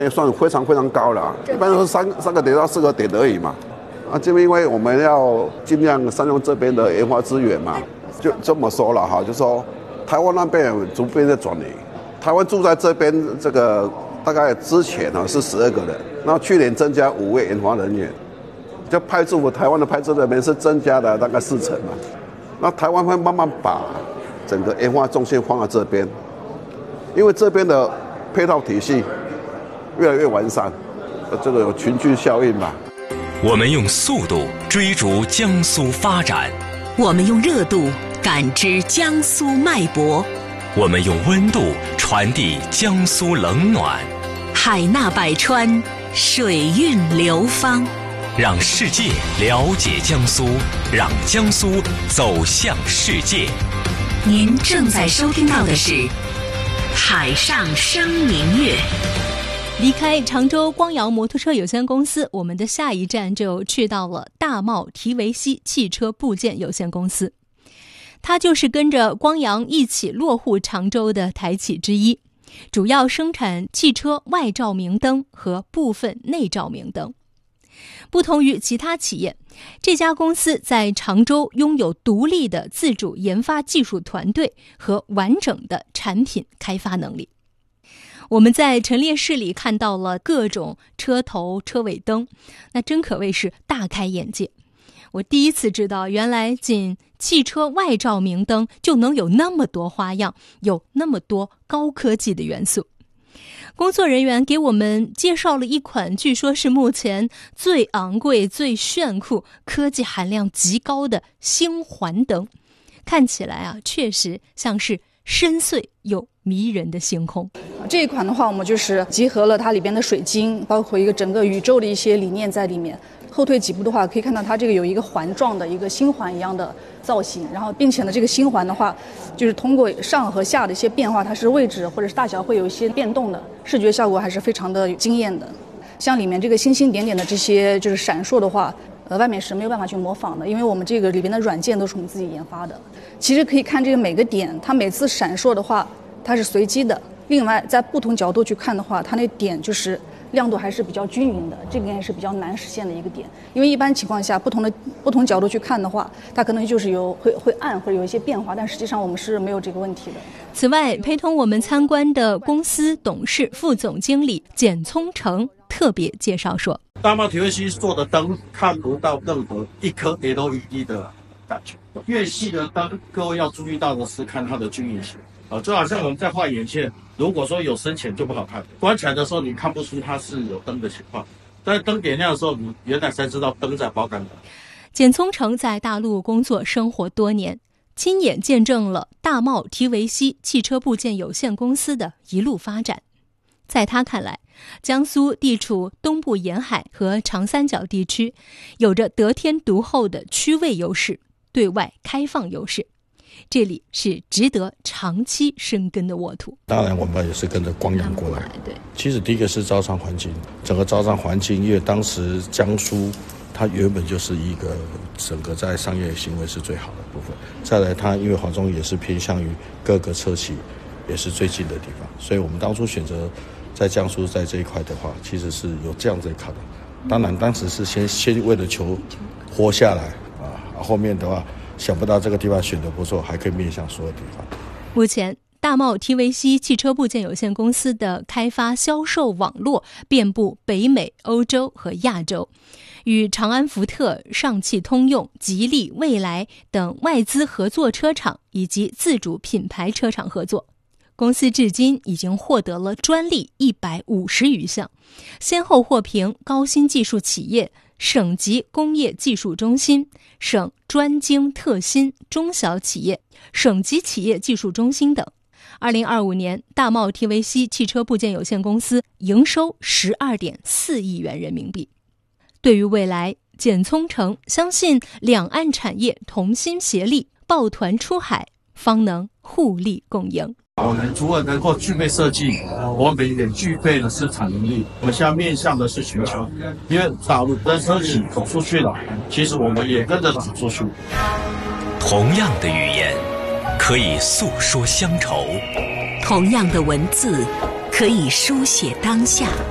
也算非常非常高了，一般都是三个点到4个点而已嘛。这边因为我们要尽量善用这边的研发资源嘛，就这么说了哈，就说台湾那边逐渐在转移，台湾住在这边这个大概之前是12个人，然后去年增加5位研发人员，就派驻台湾的派驻人员是增加了大概4成嘛。那台湾会慢慢把整个研发重心放在这边，因为这边的配套体系越来越完善，这个有群聚效应嘛。 我们用速度追逐江苏发展， 我们用热度感知江苏脉搏， 我们用温度传递江苏冷暖。 海纳百川，水韵流芳， 让世界了解江苏，让江苏走向世界。 您正在收听到的是《海上生明月》。 离开常州光阳摩托车有限公司，我们的下一站就去到了大茂提维西汽车部件有限公司。它就是跟着光阳一起落户常州的台企之一，主要生产汽车外照明灯和部分内照明灯。不同于其他企业，这家公司在常州拥有独立的自主研发技术团队和完整的产品开发能力。我们在陈列室里看到了各种车头车尾灯，那真可谓是大开眼界。我第一次知道，原来仅汽车外照明灯就能有那么多花样，有那么多高科技的元素。工作人员给我们介绍了一款据说是目前最昂贵、最炫酷、科技含量极高的星环灯，看起来确实像是深邃又迷人的星空。 这一款的话，我们就是集合了它里边的水晶，包括一个整个宇宙的一些理念在里面。后退几步的话，可以看到它这个有一个环状的一个星环一样的造型，然后并且呢，这个星环的话，就是通过上和下的一些变化，它是位置或者是大小会有一些变动的，视觉效果还是非常的惊艳的。像里面这个星星点点的这些就是闪烁的话，外面是没有办法去模仿的，因为我们这个里边的软件都是我们自己研发的。其实可以看这个每个点，它每次闪烁的话，它是随机的。另外，在不同角度去看的话，它那点就是亮度还是比较均匀的，这个也是比较难实现的一个点。因为一般情况下，不同角度去看的话，它可能就是会暗或者有一些变化，但实际上我们是没有这个问题的。 此外，陪同我们参观的公司董事副总经理简聪成特别介绍说， 大茂提维西做的灯看不到任何一颗 LED 的感觉，越细的灯，各位要注意到的是看它的均匀性。就好像我们在画眼线，如果说有深浅就不好看，关起来的时候你看不出它是有灯的情况，但是灯点亮的时候，你原来才知道灯在包干的。 简聪成在大陆工作生活多年，亲眼见证了大茂提维西汽车部件有限公司的一路发展。在他看来，江苏地处东部沿海和长三角地区，有着得天独厚的区位优势、对外开放优势。这里是值得长期生根的沃土。 当然我们也是跟着光阳过来。 对， 其实第一个是招商环境，整个招商环境，因为当时江苏它原本就是一个整个在商业行为是最好的部分。再来它因为华中也是偏向于各个车企也是最近的地方，所以我们当初选择在江苏在这一块的话，其实是有这样子考量。当然当时是先为了求活下来后面的话想不到这个地方选得不错，还可以面向所有地方。 目前大茂提维西汽车部件有限公司的开发销售网络遍布北美、欧洲和亚洲，与长安福特、上汽通用、吉利、蔚来等外资合作车厂以及自主品牌车厂合作。公司至今已经获得了专利150余项，先后获评高新技术企业、省级工业技术中心、省专精特新中小企业、省级企业技术中心等。2025年，大茂提维西汽车部件有限公司营收12.4亿元人民币。对于未来，简聪成相信两岸产业同心协力，抱团出海，方能互利共赢。 我们除了能够具备设计，我们也具备了生产能力。我们现在面向的是全球，因为大陆的车企走出去了，其实我们也跟着走出去。 同样的语言可以诉说乡愁， 同样的文字可以书写当下。